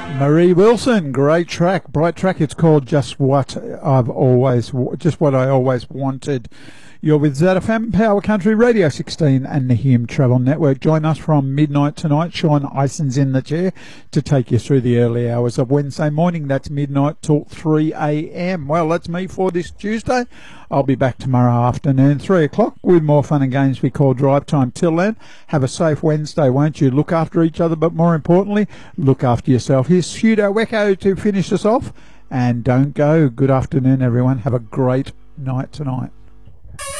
Marie Wilson, great track, bright track. It's called just what I always wanted. You're with ZFM Power Country Radio 16 and the Hume Travel Network. Join us from midnight tonight. Sean Ison's in the chair to take you through the early hours of Wednesday morning. That's midnight till 3 a.m. Well, that's me for this Tuesday. I'll be back tomorrow afternoon, 3 o'clock, with more fun and games we call Drive Time. Till then, have a safe Wednesday, won't you? Look after each other, but more importantly, look after yourself. Here's Pseudo Wecko to finish us off. And don't go. Good afternoon, everyone. Have a great night tonight.